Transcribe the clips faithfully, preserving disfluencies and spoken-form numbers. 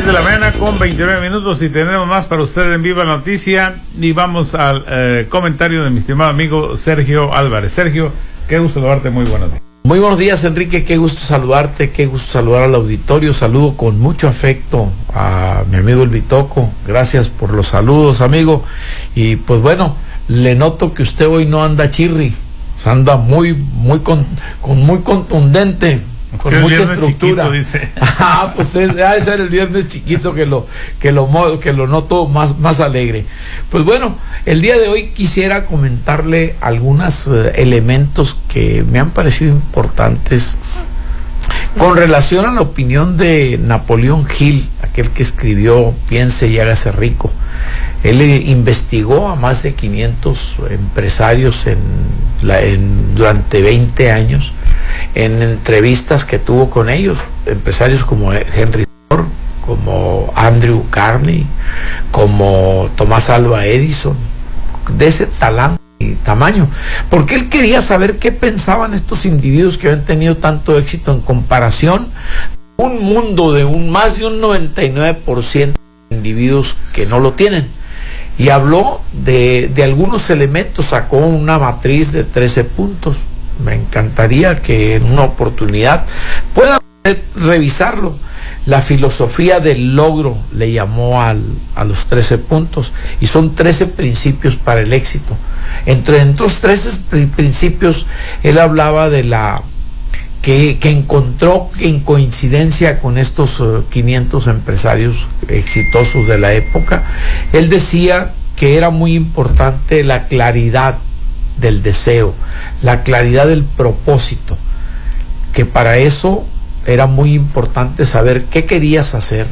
de la mañana con veintinueve minutos y tenemos más para usted en Viva la Noticia y vamos al eh, comentario de mi estimado amigo Sergio Álvarez. Sergio, qué gusto saludarte, muy buenos días. Muy buenos días, Enrique, qué gusto saludarte, qué gusto saludar al auditorio. Saludo con mucho afecto a mi amigo el Bitoco, gracias por los saludos, amigo. Y pues bueno, le noto que usted hoy no anda chirri, o sea, anda muy, muy con, con muy contundente. Es con que mucha el estructura. Chiquito, dice. Ah, pues es, debe ser el viernes chiquito que lo que lo que lo noto más más alegre. Pues bueno, el día de hoy quisiera comentarle algunos uh, elementos que me han parecido importantes con relación a la opinión de Napoleón Hill, aquel que escribió Piense y hágase rico. Él eh, investigó a más de quinientos empresarios en la, en, durante veinte años, en entrevistas que tuvo con ellos, empresarios como Henry Ford, como Andrew Carnegie, como Tomás Alva Edison, de ese talante y tamaño, porque él quería saber qué pensaban estos individuos que habían tenido tanto éxito en comparación a un mundo de un más de un noventa y nueve por ciento de individuos que no lo tienen. Y habló de, de algunos elementos, sacó una matriz de trece puntos. Me encantaría que en una oportunidad pueda revisarlo. La filosofía del logro le llamó al, a los trece puntos, y son trece principios para el éxito. Entre estos trece principios, él hablaba de la que, que encontró en coincidencia con estos uh, quinientos empresarios exitosos de la época. Él decía que era muy importante la claridad del deseo, la claridad del propósito, que para eso era muy importante saber qué querías hacer,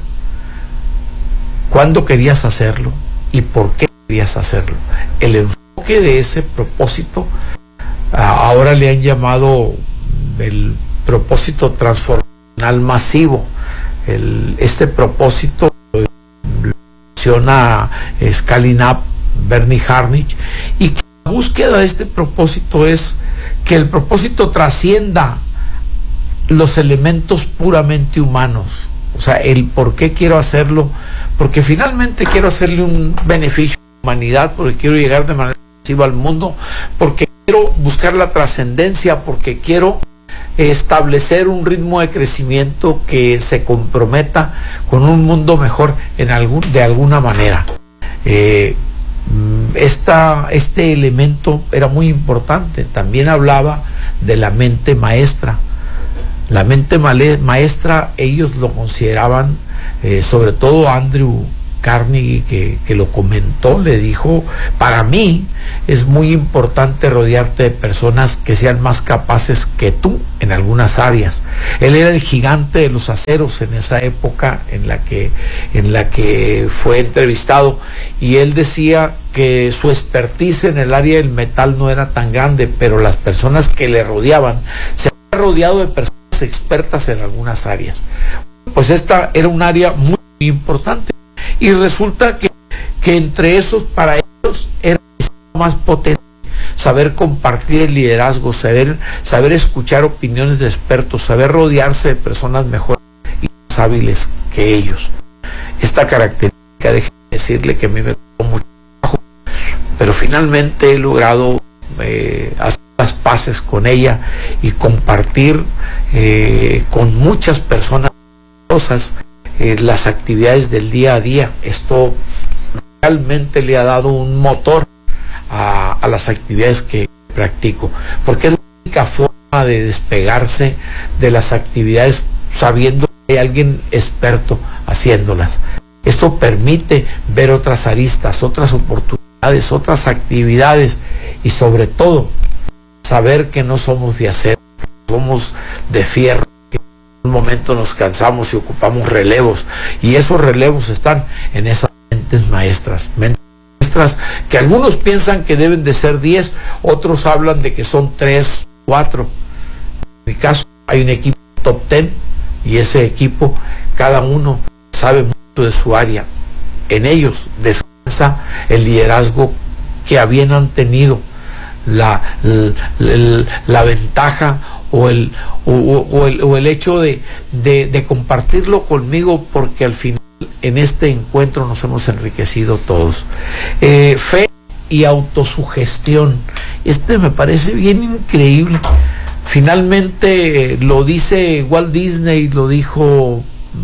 cuándo querías hacerlo y por qué querías hacerlo. El enfoque de ese propósito, ahora le han llamado el propósito transformacional masivo. El, este propósito lo menciona Scaling Up, Bernie Harnich, y que la búsqueda de este propósito es que el propósito trascienda los elementos puramente humanos. O sea, el por qué quiero hacerlo, porque finalmente quiero hacerle un beneficio a la humanidad, porque quiero llegar de manera masiva al mundo, porque quiero buscar la trascendencia, porque quiero establecer un ritmo de crecimiento que se comprometa con un mundo mejor en algún, de alguna manera. Eh, esta, este elemento era muy importante. También hablaba de la mente maestra. La mente maestra, ellos lo consideraban, eh, sobre todo Andrew Carnegie, que, que lo comentó, le dijo: para mí es muy importante rodearte de personas que sean más capaces que tú en algunas áreas. Él era el gigante de los aceros en esa época en la que, en la que fue entrevistado, y él decía que su expertise en el área del metal no era tan grande, pero las personas que le rodeaban se habían rodeado de personas expertas en algunas áreas. Pues esta era un área muy importante, y resulta que, que entre esos, para ellos era más potente saber compartir el liderazgo, saber, saber escuchar opiniones de expertos, saber rodearse de personas mejores y más hábiles que ellos. Esta característica, déjeme decirle que a mí me costó mucho trabajo, pero finalmente he logrado eh, hacer las paces con ella y compartir eh, con muchas personas cosas, eh, las actividades del día a día. Esto realmente le ha dado un motor a, a las actividades que practico, porque es la única forma de despegarse de las actividades sabiendo que hay alguien experto haciéndolas. Esto permite ver otras aristas, otras oportunidades, otras actividades, y sobre todo saber que no somos de acero, que somos de fierro, que en un momento nos cansamos y ocupamos relevos, y esos relevos están en esas mentes maestras, mentes maestras que algunos piensan que deben de ser diez, otros hablan de que son tres, cuatro. En mi caso hay un equipo top ten, y ese equipo, cada uno sabe mucho de su área. En ellos descansa el liderazgo que a bien han tenido la, la, la ventaja o el, o, o el, o el hecho de, de, de compartirlo conmigo, porque al final en este encuentro nos hemos enriquecido todos. Eh, fe y autosugestión. Este me parece bien increíble. Finalmente lo dice Walt Disney, lo dijo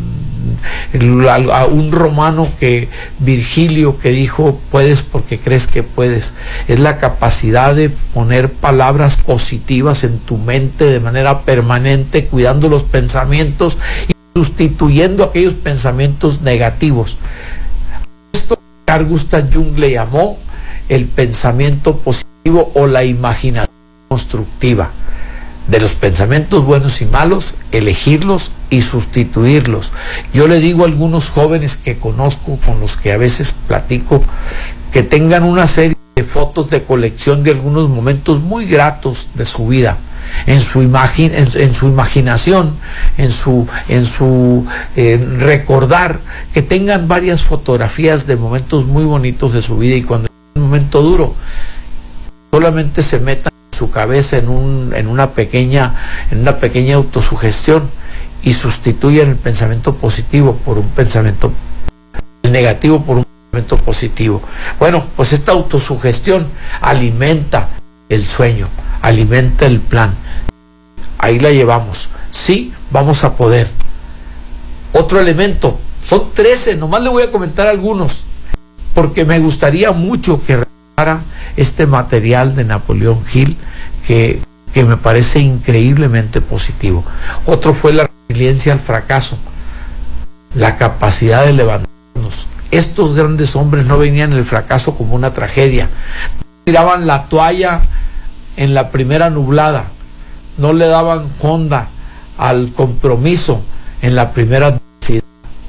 a un romano, que Virgilio, que dijo: puedes porque crees que puedes. Es la capacidad de poner palabras positivas en tu mente de manera permanente, cuidando los pensamientos y sustituyendo aquellos pensamientos negativos. Esto Carl Gustav Jung le llamó el pensamiento positivo o la imaginación constructiva. De los pensamientos buenos y malos, elegirlos y sustituirlos. Yo le digo a algunos jóvenes que conozco, con los que a veces platico, que tengan una serie de fotos de colección de algunos momentos muy gratos de su vida, en su imagi- en, en su imaginación, en su, en su eh, recordar, que tengan varias fotografías de momentos muy bonitos de su vida, y cuando es un momento duro, solamente se metan su cabeza en un en una pequeña en una pequeña autosugestión y sustituyen el pensamiento positivo por un pensamiento el negativo por un pensamiento positivo. Bueno, pues esta autosugestión alimenta el sueño, alimenta el plan. Ahí la llevamos. Sí, vamos a poder. Otro elemento, son trece, nomás le voy a comentar algunos, porque me gustaría mucho que este material de Napoleón Hill, que, que me parece increíblemente positivo. Otro fue la resiliencia al fracaso, la capacidad de levantarnos. Estos grandes hombres no venían el fracaso como una tragedia, tiraban la toalla en la primera nublada, no le daban honda al compromiso en la primera adversidad.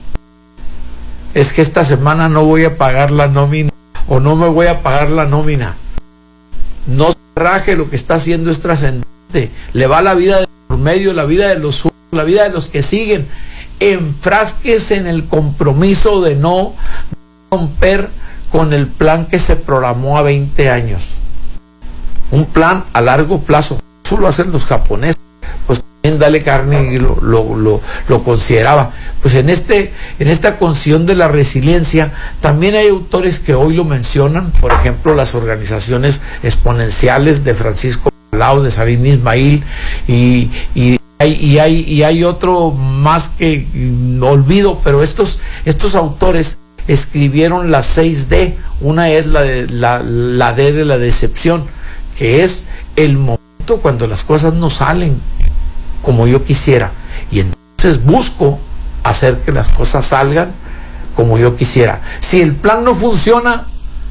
Es que esta semana no voy a pagar la nómina, o no me voy a pagar la nómina. No se raje, lo que está haciendo es trascendente. Le va la vida de por medio, la vida de los suyos, la vida de los que siguen. Enfrásquese en el compromiso de no romper con el plan que se programó a veinte años. Un plan a largo plazo. Eso lo hacen los japoneses. Pues también Dale Carnegie lo, lo, lo, lo consideraba. Pues en este, en esta concepción de la resiliencia, también hay autores que hoy lo mencionan, por ejemplo, las organizaciones exponenciales de Francisco Palau, de Salim Ismail, y, y, hay, y, hay, y hay otro más que mm, olvido, pero estos, estos autores escribieron las seis D. Una es la, de, la, la D de la decepción, que es el momento cuando las cosas no salen como yo quisiera, y entonces busco hacer que las cosas salgan como yo quisiera. Si el plan no funciona,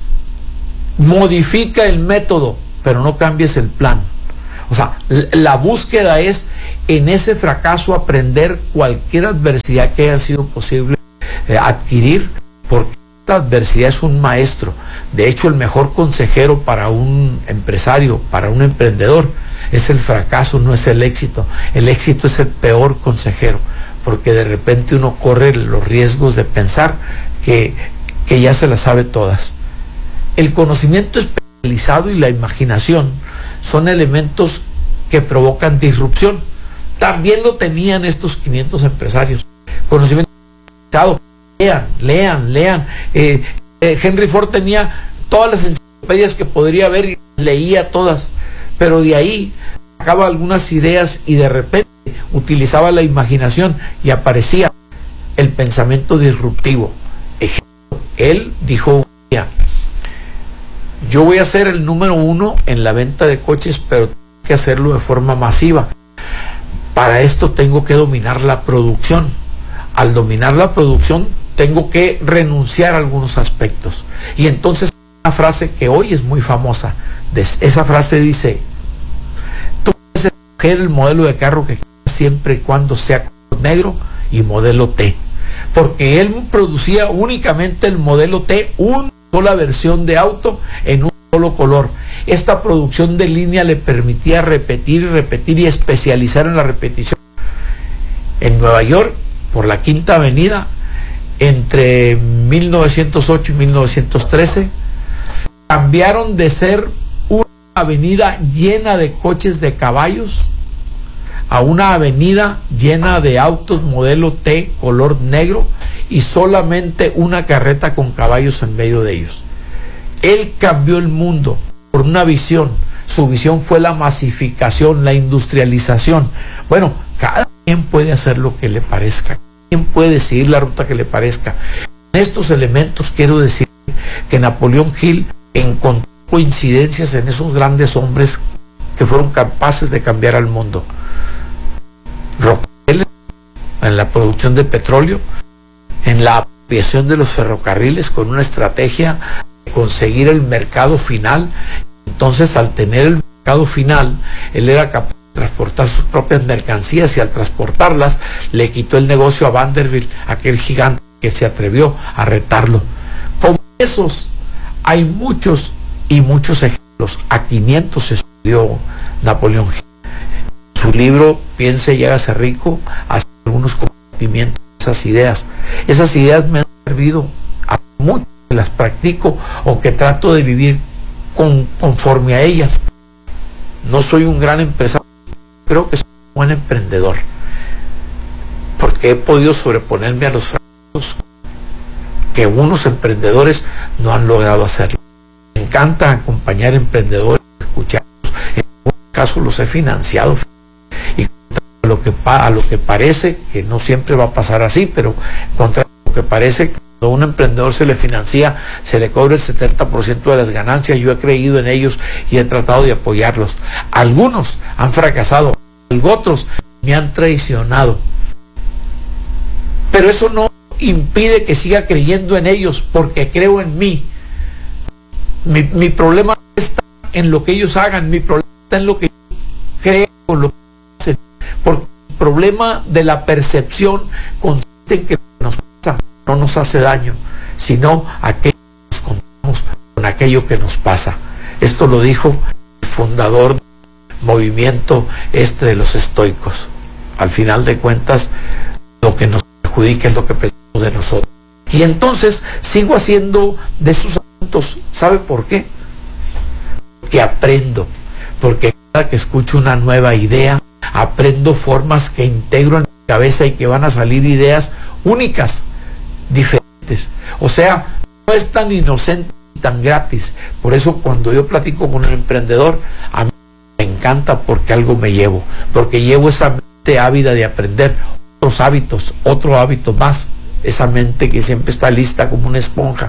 modifica el método, pero no cambies el plan. O sea, la búsqueda es en ese fracaso aprender cualquier adversidad que haya sido posible eh, adquirir, porque esta adversidad es un maestro. De hecho, el mejor consejero para un empresario, para un emprendedor, es el fracaso, no es el éxito. El éxito es el peor consejero, porque de repente uno corre los riesgos de pensar que, que ya se las sabe todas. El conocimiento especializado y la imaginación son elementos que provocan disrupción. También lo tenían estos quinientos empresarios. Conocimiento especializado, lean, lean, lean. Eh, eh, Henry Ford tenía todas las enciclopedias que podría haber y leía todas, pero de ahí sacaba algunas ideas y de repente utilizaba la imaginación y aparecía el pensamiento disruptivo. Ejemplo, él dijo un día: yo voy a ser el número uno en la venta de coches, pero tengo que hacerlo de forma masiva. Para esto tengo que dominar la producción. Al dominar la producción tengo que renunciar a algunos aspectos. Y entonces una frase que hoy es muy famosa, esa frase dice: tú puedes escoger el modelo de carro que quieras siempre y cuando sea color negro y modelo T, porque él producía únicamente el modelo T, una sola versión de auto en un solo color. Esta producción de línea le permitía repetir y repetir y especializar en la repetición. En Nueva York, por la Quinta Avenida, entre mil novecientos ocho y mil novecientos trece, cambiaron de ser una avenida llena de coches de caballos a una avenida llena de autos modelo T color negro y solamente una carreta con caballos en medio de ellos. Él cambió el mundo por una visión. Su visión fue la masificación, la industrialización. Bueno, cada quien puede hacer lo que le parezca, cada quien puede seguir la ruta que le parezca. Con estos elementos quiero decir que Napoleón Hill encontró coincidencias en esos grandes hombres que fueron capaces de cambiar al mundo. Rockefeller en la producción de petróleo, en la aviación de los ferrocarriles con una estrategia de conseguir el mercado final. Entonces, al tener el mercado final, él era capaz de transportar sus propias mercancías y al transportarlas le quitó el negocio a Vanderbilt, aquel gigante que se atrevió a retarlo. Como esos hay muchos y muchos ejemplos. A quinientos estudió Napoleón Hill. Su libro Piense y hágase rico hace algunos compartimientos de esas ideas. Esas ideas me han servido a mucho que las practico o que trato de vivir con, conforme a ellas. No soy un gran empresario, creo que soy un buen emprendedor, porque he podido sobreponerme a los fracasos que unos emprendedores no han logrado hacerlo. Me encanta acompañar emprendedores, escucharlos. En algún caso los he financiado y a lo que a lo que parece que no siempre va a pasar así, pero contra lo que parece, cuando a un emprendedor se le financia, se le cobra el setenta por ciento de las ganancias. Yo he creído en ellos y he tratado de apoyarlos. Algunos han fracasado, otros me han traicionado, pero eso no impide que siga creyendo en ellos, porque creo en mí. Mi, mi problema no está en lo que ellos hagan, mi problema está en lo que yo creo, lo que hacen, porque el problema de la percepción consiste en que lo que nos pasa no nos hace daño, sino aquello que nos contamos con aquello que nos pasa. Esto lo dijo el fundador del movimiento este de los estoicos. Al final de cuentas, lo que nos perjudica es lo que pensamos de nosotros. Y entonces sigo haciendo de esos asuntos. ¿Sabe por qué? Que aprendo, porque cada que escucho una nueva idea, aprendo formas que integro en mi cabeza y que van a salir ideas únicas, diferentes. O sea, no es tan inocente y tan gratis. Por eso cuando yo platico con un emprendedor, a mí me encanta, porque algo me llevo, porque llevo esa mente ávida de aprender otros hábitos, otro hábito más, esa mente que siempre está lista como una esponja,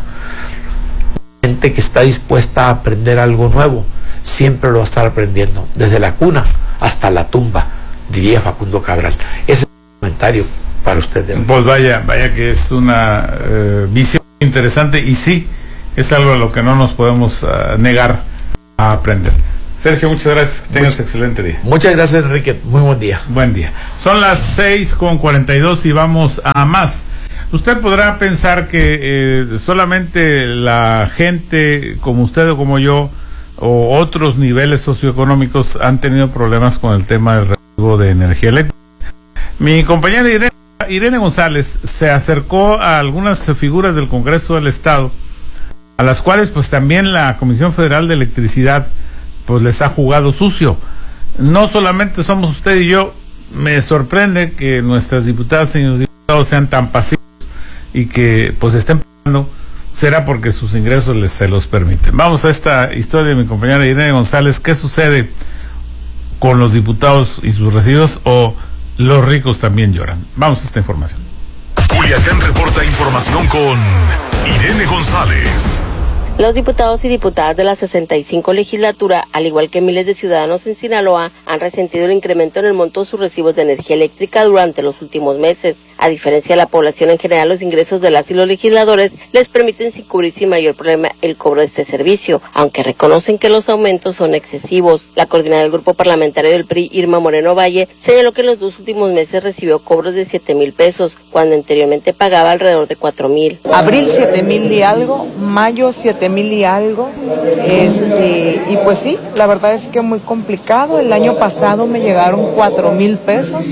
mente que está dispuesta a aprender algo nuevo, siempre lo va a estar aprendiendo, desde la cuna hasta la tumba, diría Facundo Cabral. Ese es el comentario para usted. Pues vaya, vaya que es una eh, visión interesante, y sí, es algo a lo que no nos podemos uh, negar a aprender. Sergio, muchas gracias, que tengas un excelente día. Muchas gracias, Enrique, muy buen día. Buen día. Son las seis con cuarenta y dos y vamos a más. Usted podrá pensar que eh, solamente la gente como usted o como yo, o otros niveles socioeconómicos, han tenido problemas con el tema del recibo de energía eléctrica. Mi compañera Irene, Irene González se acercó a algunas figuras del Congreso del Estado, a las cuales pues también la Comisión Federal de Electricidad pues les ha jugado sucio. No solamente somos usted y yo, me sorprende que nuestras diputadas y señores diputados sean tan pasivos y que pues estén pagando. Será porque sus ingresos les se los permiten. Vamos a esta historia de mi compañera Irene González. ¿Qué sucede con los diputados y sus recibos, o los ricos también lloran? Vamos a esta información. Culiacán reporta información con Irene González. Los diputados y diputadas de la sesenta y cinco legislatura, al igual que miles de ciudadanos en Sinaloa, han resentido el incremento en el monto de sus recibos de energía eléctrica durante los últimos meses. A diferencia de la población en general, los ingresos de las y los legisladores les permiten sin cubrir sin mayor problema el cobro de este servicio, aunque reconocen que los aumentos son excesivos. La coordinadora del grupo parlamentario del P R I, Irma Moreno Valle, señaló que en los dos últimos meses recibió cobros de siete mil pesos, cuando anteriormente pagaba alrededor de cuatro mil. Abril siete mil y algo, mayo siete mil y algo, este, y pues sí, la verdad es que muy complicado. El año pasado me llegaron cuatro mil pesos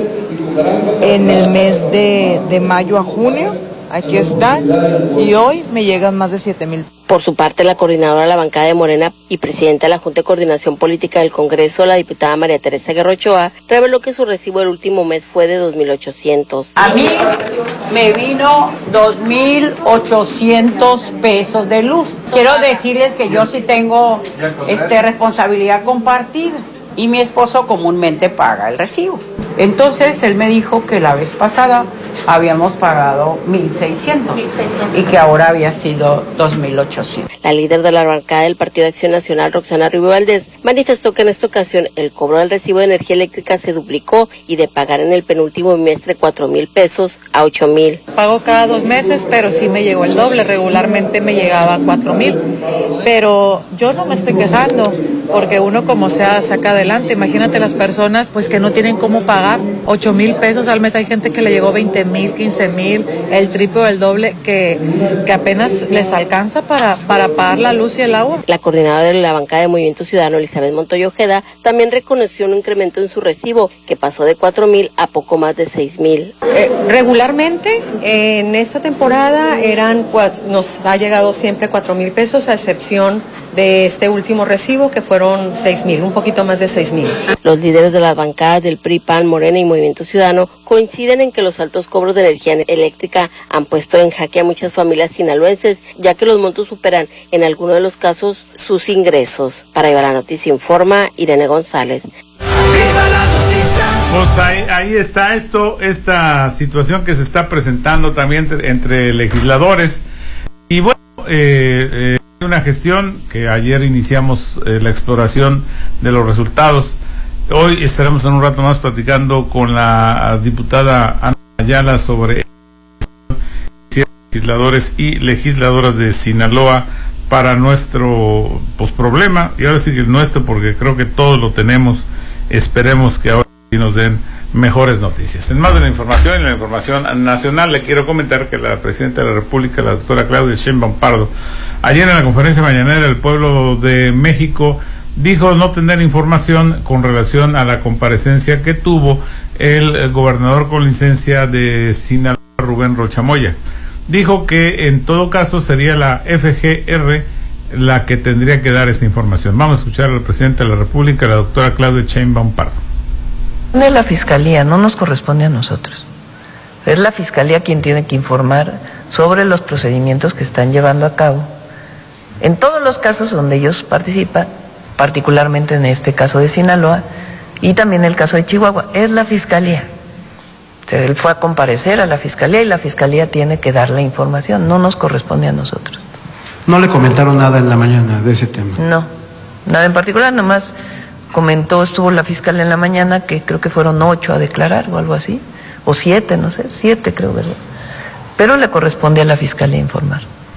en el mes de, de mayo a junio, aquí están, y hoy me llegan más de siete mil. Por su parte, la coordinadora de la bancada de Morena y presidenta de la Junta de Coordinación Política del Congreso, la diputada María Teresa Guerra Ochoa, reveló que su recibo del último mes fue de dos mil ochocientos. A mí me vino dos mil ochocientos pesos de luz. Quiero decirles que yo sí tengo este, responsabilidad compartida y mi esposo comúnmente paga el recibo. Entonces él me dijo que la vez pasada habíamos pagado mil seiscientos y que ahora había sido dos mil ochocientos. La líder de la bancada del Partido de Acción Nacional, Roxana Rubio Valdés, manifestó que en esta ocasión el cobro del recibo de energía eléctrica se duplicó y de pagar en el penúltimo bimestre cuatro mil pesos a ocho mil. Pago cada dos meses, pero sí me llegó el doble. Regularmente me llegaba a cuatro mil. Pero yo no me estoy quejando, porque uno como sea saca adelante. Imagínate las personas pues que no tienen cómo pagar ocho mil pesos al mes. Hay gente que le llegó veinte mil, quince mil, el triple o el doble, que, que apenas les alcanza para, para pagar la luz y el agua. La coordinadora de la bancada de Movimiento Ciudadano, Elizabeth Montoya Ojeda, también reconoció un incremento en su recibo, que pasó de cuatro mil a poco más de seis mil. Eh, regularmente, en esta temporada eran, pues, nos ha llegado siempre cuatro mil pesos, a excepción de este último recibo, que fueron seis mil, un poquito más de seis mil. Los líderes de las bancadas del P R I, P A N, Morena y Movimiento Ciudadano coinciden en que los altos cobros de energía eléctrica han puesto en jaque a muchas familias sinaloenses, ya que los montos superan en algunos de los casos sus ingresos. Para Viva la Noticia informa Irene González. Pues ahí, ahí está esto, esta situación que se está presentando también entre, entre legisladores. Y bueno, eh, eh, una gestión que ayer iniciamos eh, la exploración de los resultados. Hoy estaremos en un rato más platicando con la diputada Ana Ayala sobre legisladores y legisladoras de Sinaloa para nuestro pues, problema, y ahora sí que el nuestro, porque creo que todos lo tenemos. Esperemos que ahora sí nos den mejores noticias. En más de la información, en la información nacional, le quiero comentar que la presidenta de la República, la doctora Claudia Sheinbaum Pardo, ayer en la conferencia mañanera del Pueblo de México, dijo no tener información con relación a la comparecencia que tuvo el, el gobernador con licencia de Sinaloa, Rubén Rocha Moya. Dijo que en todo caso sería la F G R la que tendría que dar esa información. Vamos a escuchar al presidente de la República, la doctora Claudia Sheinbaum Pardo. De la Fiscalía, no nos corresponde a nosotros. Es la Fiscalía quien tiene que informar sobre los procedimientos que están llevando a cabo. En todos los casos donde ellos participan, particularmente en este caso de Sinaloa y también el caso de Chihuahua, es la Fiscalía. Entonces, él fue a comparecer a la Fiscalía y la Fiscalía tiene que dar la información, no nos corresponde a nosotros. ¿No le comentaron nada en la mañana de ese tema? No, nada en particular, nomás comentó, estuvo la fiscal en la mañana, que creo que fueron ocho a declarar o algo así, o siete, no sé, siete creo, ¿verdad? Pero le corresponde a la Fiscalía informar.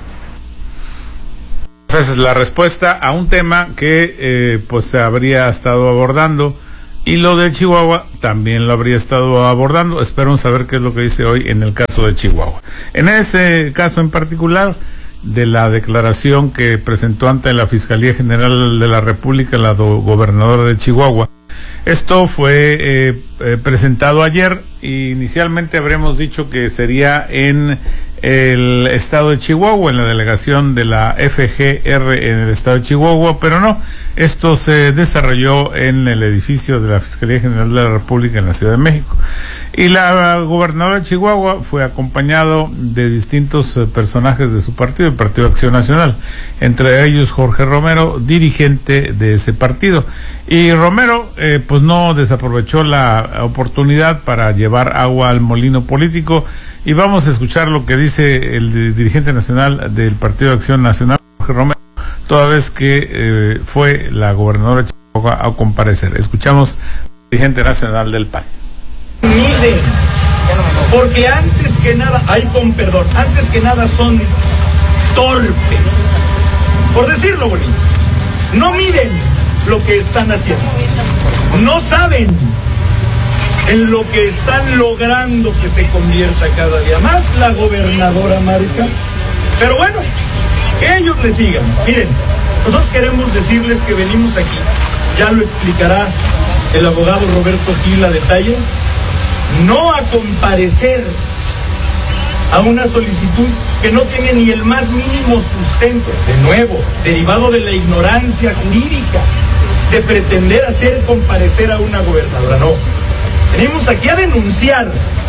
Esa es la respuesta a un tema que eh, pues se habría estado abordando, y lo de Chihuahua también lo habría estado abordando. Esperamos saber qué es lo que dice hoy en el caso de Chihuahua. En ese caso en particular, de la declaración que presentó ante la Fiscalía General de la República la do, gobernadora de Chihuahua. Esto fue eh, eh, presentado ayer. Inicialmente habríamos dicho que sería en el estado de Chihuahua, en la delegación de la F G R en el estado de Chihuahua, pero no, esto se desarrolló en el edificio de la Fiscalía General de la República en la Ciudad de México. Y la gobernadora de Chihuahua fue acompañado de distintos eh, personajes de su partido, el Partido de Acción Nacional, entre ellos Jorge Romero, dirigente de ese partido. Y Romero eh, pues no desaprovechó la oportunidad para llevar agua al molino político, y vamos a escuchar lo que dice el dirigente nacional del Partido de Acción Nacional, Jorge Romero, toda vez que eh, fue la gobernadora de Chihuahua a comparecer. Escuchamos al dirigente nacional del P A N. Miden, porque antes que nada, ay con perdón, antes que nada son torpes, por decirlo bonito. No miden lo que están haciendo, no saben en lo que están logrando que se convierta cada día más la gobernadora Marca. Pero bueno, que ellos le sigan. Miren, nosotros queremos decirles que venimos aquí, ya lo explicará el abogado Roberto Gil a detalle, no a comparecer a una solicitud que no tiene ni el más mínimo sustento, de nuevo, derivado de la ignorancia jurídica, de pretender hacer comparecer a una gobernadora. No, venimos aquí a denunciar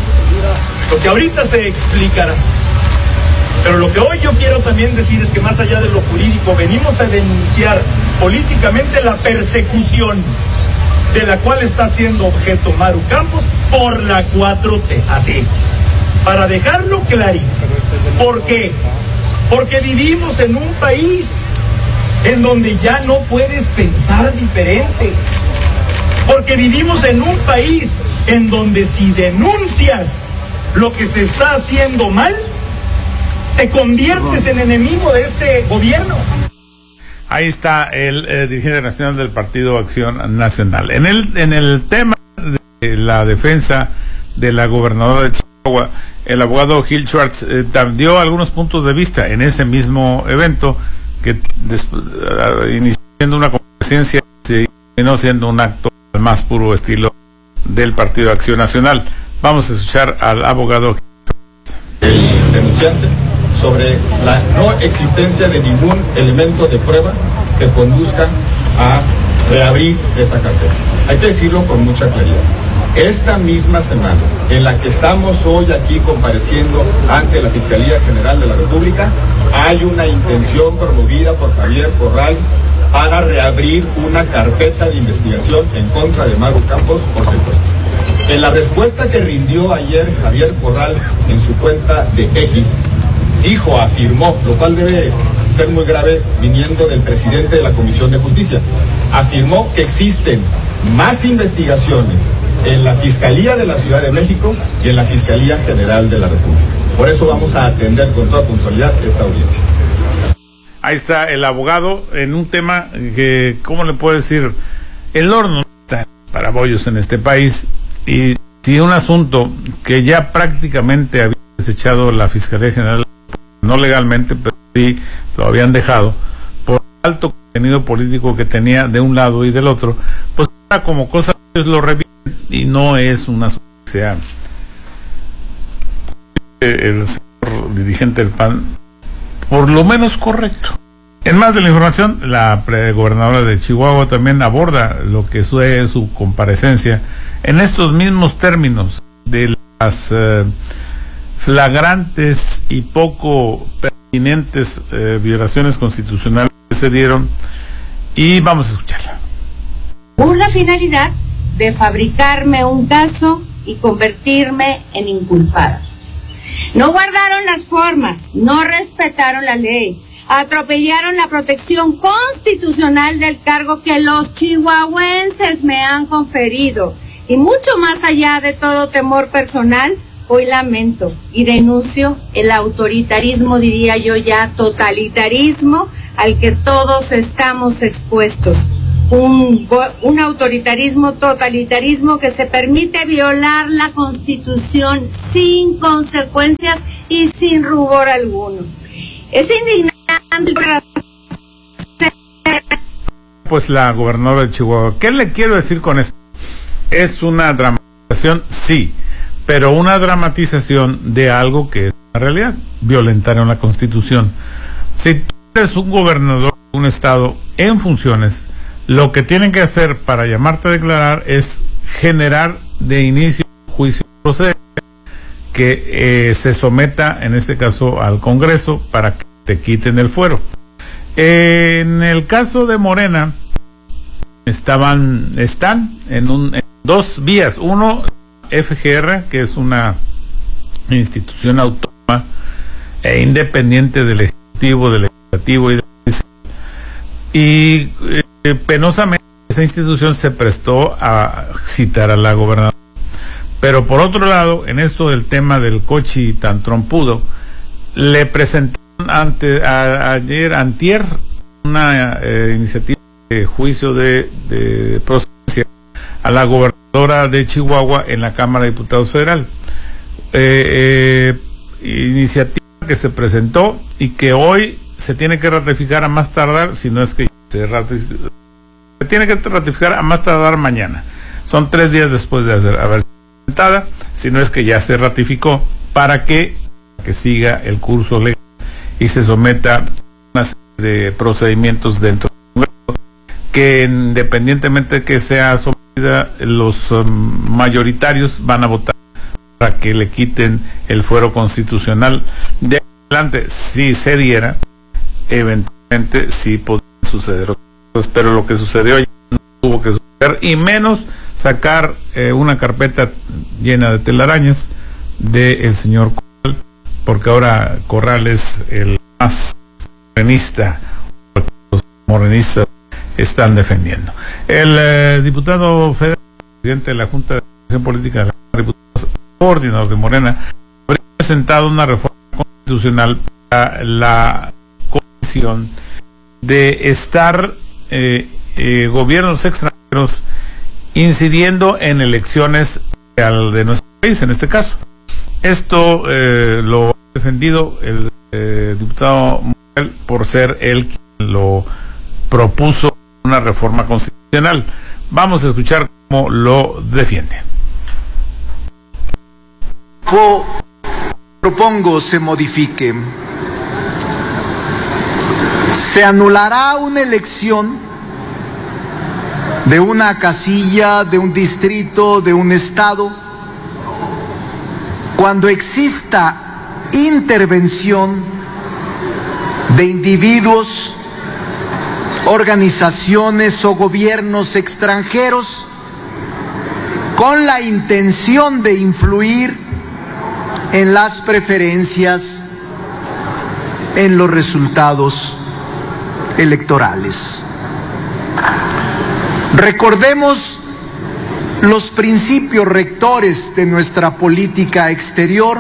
lo que ahorita se explicará. Pero lo que hoy yo quiero también decir es que más allá de lo jurídico, venimos a denunciar políticamente la persecución de la cual está siendo objeto Maru Campos por la cuatro T. Así, para dejarlo clarito. ¿Por qué? Porque vivimos en un país en donde ya no puedes pensar diferente. Porque vivimos en un país en donde si denuncias lo que se está haciendo mal, te conviertes en enemigo de este gobierno. Ahí está el eh, dirigente nacional del Partido Acción Nacional. En el, en el tema de la defensa de la gobernadora de Chihuahua, el abogado Gil Schwartz eh, dio algunos puntos de vista en ese mismo evento que después, uh, iniciando una comparecencia, se terminó siendo un acto al más puro estilo del Partido Acción Nacional. Vamos a escuchar al abogado Gil Schwartz. El denunciante sobre la no existencia de ningún elemento de prueba que conduzca a reabrir esa carpeta. Hay que decirlo con mucha claridad. Esta misma semana en la que estamos hoy aquí compareciendo ante la Fiscalía General de la República, hay una intención promovida por Javier Corral para reabrir una carpeta de investigación en contra de Maru Campos por secuestro. En la respuesta que rindió ayer Javier Corral en su cuenta de X, dijo, afirmó, lo cual debe ser muy grave viniendo del presidente de la Comisión de Justicia, afirmó que existen más investigaciones en la Fiscalía de la Ciudad de México y en la Fiscalía General de la República. Por eso vamos a atender con toda puntualidad esa audiencia. Ahí está el abogado en un tema que, ¿cómo le puedo decir? El horno no está para bollos en este país, y si un asunto que ya prácticamente había desechado la Fiscalía General, no legalmente, pero sí lo habían dejado, por el alto contenido político que tenía de un lado y del otro, pues era como cosa que ellos lo reviven, y no es una asunto que sea el señor dirigente del P A N por lo menos correcto. En más de la información, la gobernadora de Chihuahua también aborda lo que fue su comparecencia en estos mismos términos de las eh, flagrantes y poco pertinentes eh, violaciones constitucionales que se dieron, y vamos a escucharla. Por la finalidad de fabricarme un caso y convertirme en inculpada. No guardaron las formas, no respetaron la ley, atropellaron la protección constitucional del cargo que los chihuahuenses me han conferido, y mucho más allá de todo temor personal, hoy lamento y denuncio el autoritarismo, diría yo ya totalitarismo, al que todos estamos expuestos. Un, un autoritarismo, totalitarismo que se permite violar la Constitución sin consecuencias y sin rubor alguno. Es indignante. Pues la gobernadora de Chihuahua, ¿qué le quiero decir con esto? Es una dramatización, sí, pero una dramatización de algo que es una realidad. Violentaron la Constitución. Si tú eres un gobernador de un estado en funciones, lo que tienen que hacer para llamarte a declarar es generar de inicio un juicio procedente que eh, se someta, en este caso, al Congreso para que te quiten el fuero. Eh, en el caso de Morena, estaban, están en, un, en dos vías. Uno, F G R, que es una institución autónoma e independiente del Ejecutivo, del Legislativo y del y eh, penosamente esa institución se prestó a citar a la gobernadora. Pero por otro lado, en esto del tema del cochi tan trompudo, le presentaron ante, a, ayer, antier, una eh, iniciativa de juicio de, de procedencia a la gobernadora de Chihuahua en la Cámara de Diputados Federal. Eh, eh, iniciativa que se presentó y que hoy se tiene que ratificar a más tardar, si no es que se ratifica, se tiene que ratificar a más tardar mañana. Son tres días después de hacer, haber sido presentada, si no es que ya se ratificó, para que que siga el curso legal y se someta a una serie de procedimientos dentro del Congreso, que independientemente de que sea sometida, los um, mayoritarios van a votar para que le quiten el fuero constitucional. De adelante, si se diera, eventualmente sí podrían suceder otras cosas, pero lo que sucedió ayer no tuvo que suceder, y menos sacar eh, una carpeta llena de telarañas del señor Corral, porque ahora Corral es el más morenista, porque los morenistas están defendiendo. El eh, diputado federal, presidente de la Junta de Acción Política de la Cámara de Diputados, coordinador de Morena, habría presentado una reforma constitucional para la condición de estar eh, eh, gobiernos extranjeros incidiendo en elecciones de nuestro país, en este caso. Esto eh, lo ha defendido el eh, diputado Monreal por ser él quien lo propuso una reforma constitucional. Vamos a escuchar cómo lo defiende. Propongo se modifique. Se anulará una elección de una casilla, de un distrito, de un estado, cuando exista intervención de individuos, organizaciones o gobiernos extranjeros con la intención de influir en las preferencias, en los resultados electorales. Recordemos los principios rectores de nuestra política exterior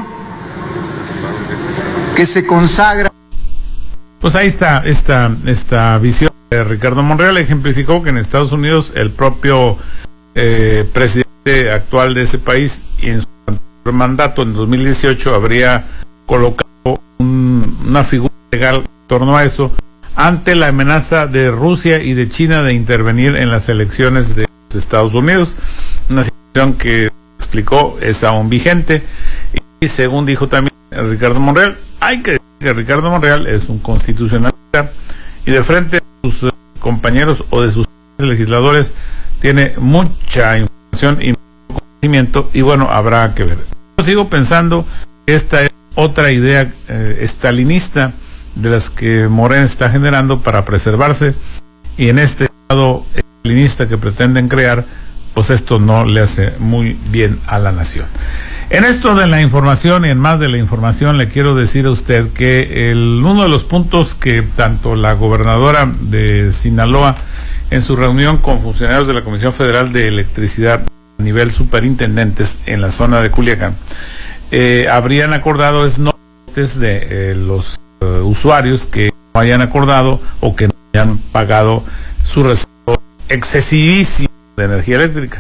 que se consagra. Pues ahí está esta, esta visión de Ricardo Monreal. Ejemplificó que en Estados Unidos el propio eh, presidente actual de ese país, y en su mandato en dos mil dieciocho habría colocado un, una figura legal en torno a eso, ante la amenaza de Rusia y de China de intervenir en las elecciones de los Estados Unidos, una situación que explicó es aún vigente, y según dijo también Ricardo Monreal, hay que decir que Ricardo Monreal es un constitucionalista y de frente a sus compañeros o de sus legisladores tiene mucha información y mucho conocimiento, y bueno, habrá que ver. Yo sigo pensando que esta es otra idea eh, estalinista de las que Morena está generando para preservarse, y en este estado estalinista que pretenden crear, pues esto no le hace muy bien a la nación. En esto de la información y en más de la información, le quiero decir a usted que el, uno de los puntos que tanto la gobernadora de Sinaloa, en su reunión con funcionarios de la Comisión Federal de Electricidad a nivel superintendentes en la zona de Culiacán, eh, habrían acordado es no de eh, los Uh, usuarios que no hayan acordado o que no hayan pagado su recibo excesivísimo de energía eléctrica.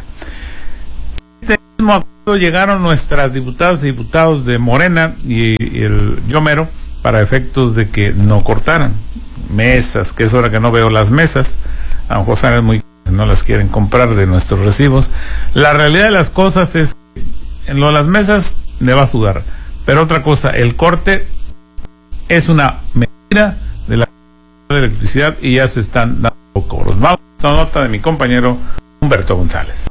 Este mismo acuerdo llegaron nuestras diputadas y diputados de Morena y, y el Yomero para efectos de que no cortaran mesas, que es hora que no veo las mesas, a lo mejor salen muy no las quieren comprar de nuestros recibos. La realidad de las cosas es que en lo de las mesas le va a sudar, pero otra cosa, el corte es una medida de la de electricidad y ya se están dando cobros. Vamos a una nota de mi compañero Humberto González.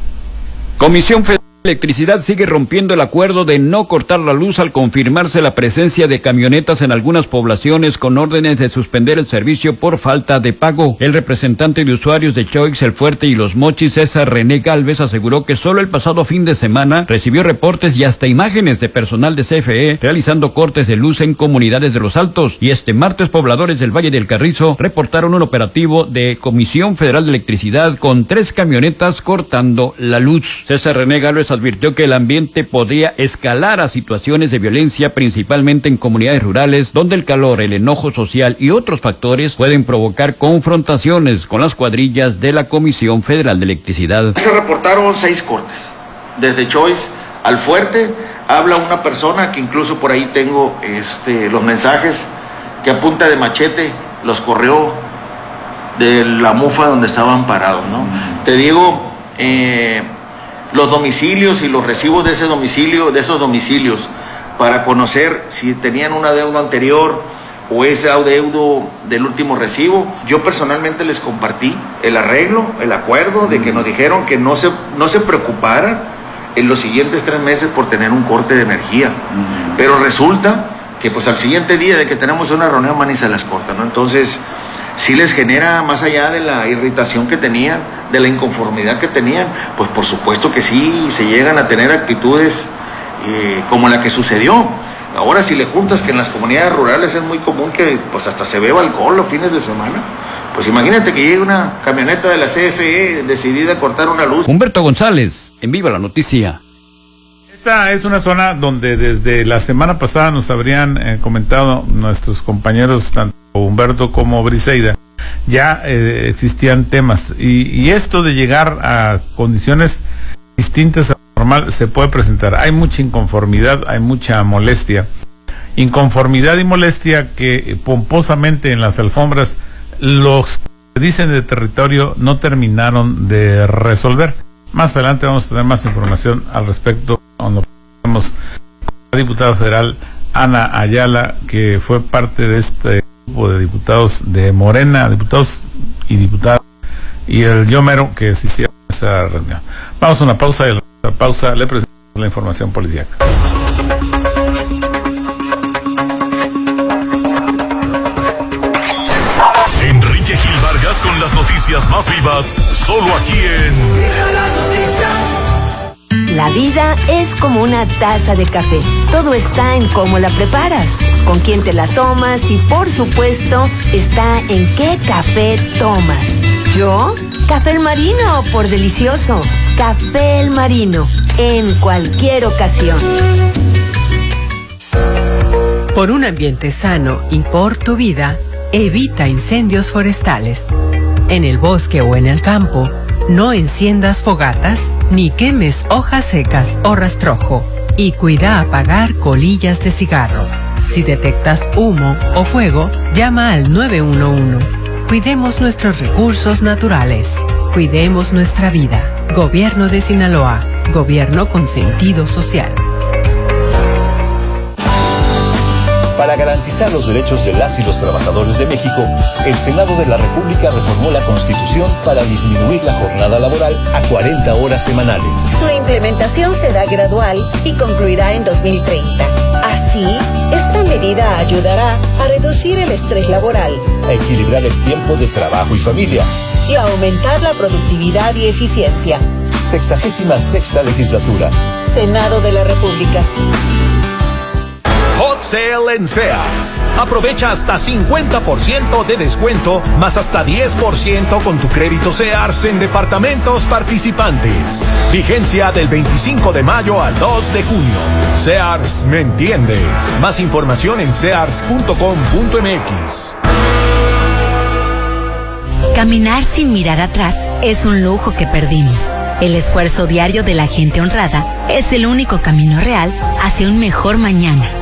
Comisión Federal de Electricidad sigue rompiendo el acuerdo de no cortar la luz al confirmarse la presencia de camionetas en algunas poblaciones con órdenes de suspender el servicio por falta de pago. El representante de usuarios de Choix, El Fuerte y Los Mochis, César René Gálvez, aseguró que solo el pasado fin de semana recibió reportes y hasta imágenes de personal de C F E realizando cortes de luz en comunidades de Los Altos, y este martes pobladores del Valle del Carrizo reportaron un operativo de Comisión Federal de Electricidad con tres camionetas cortando la luz. César René Gálvez advirtió que el ambiente podría escalar a situaciones de violencia, principalmente en comunidades rurales, donde el calor, el enojo social y otros factores pueden provocar confrontaciones con las cuadrillas de la Comisión Federal de Electricidad. Se reportaron seis cortes, desde Choix al Fuerte. Habla una persona que incluso por ahí tengo este, los mensajes, que a punta de machete los corrió de la mufa donde estaban parados, ¿no? Te digo, eh, los domicilios y los recibos de ese domicilio, de esos domicilios, para conocer si tenían un adeudo anterior o ese adeudo del último recibo. Yo personalmente les compartí el arreglo, el acuerdo de que nos dijeron que no se, no se preocuparan en los siguientes tres meses por tener un corte de energía. Pero resulta que pues al siguiente día de que tenemos una reunión van y se las cortan, ¿no? Entonces sí les genera, más allá de la irritación que tenían, de la inconformidad que tenían, pues por supuesto que sí se llegan a tener actitudes eh, como la que sucedió. Ahora si le juntas que en las comunidades rurales es muy común que pues hasta se beba alcohol los fines de semana, pues imagínate que llegue una camioneta de la C F E decidida a cortar una luz. Humberto González, en Viva la Noticia. Esta es una zona donde desde la semana pasada nos habrían eh, comentado nuestros compañeros, tanto Humberto como Briseida, ya eh, existían temas. Y, y esto de llegar a condiciones distintas a lo normal se puede presentar. Hay mucha inconformidad, hay mucha molestia. Inconformidad y molestia que pomposamente en las alfombras los que dicen de territorio no terminaron de resolver. Más adelante vamos a tener más información al respecto cuando tenemos a la diputada federal Ana Ayala, que fue parte de este grupo de diputados de Morena, diputados y diputadas, y el yo mero que asistieron a esa reunión. Vamos a una pausa y a la pausa le presentamos la información policíaca. Enrique Gil Vargas con las noticias más vivas, solo aquí en La vida es como una taza de café. Todo está en cómo la preparas, con quién te la tomas y, por supuesto, está en qué café tomas. ¿Yo? Café El Marino, por delicioso. Café El Marino, en cualquier ocasión. Por un ambiente sano y por tu vida, evita incendios forestales. En el bosque o en el campo, no enciendas fogatas ni quemes hojas secas o rastrojo. Y cuida apagar colillas de cigarro. Si detectas humo o fuego, llama al nueve uno uno. Cuidemos nuestros recursos naturales. Cuidemos nuestra vida. Gobierno de Sinaloa. Gobierno con sentido social. Para garantizar los derechos de las y los trabajadores de México, el Senado de la República reformó la Constitución para disminuir la jornada laboral a cuarenta horas semanales. Su implementación será gradual y concluirá en dos mil treinta. Así, esta medida ayudará a reducir el estrés laboral, a equilibrar el tiempo de trabajo y familia y a aumentar la productividad y eficiencia. Sexagésima sexta legislatura. Senado de la República. Hot Sale en Sears. Aprovecha hasta cincuenta por ciento de descuento, más hasta diez por ciento con tu crédito Sears en departamentos participantes. Vigencia del veinticinco de mayo al dos de junio. Sears me entiende. Más información en sears punto com punto m x. Caminar sin mirar atrás es un lujo que perdimos. El esfuerzo diario de la gente honrada es el único camino real hacia un mejor mañana.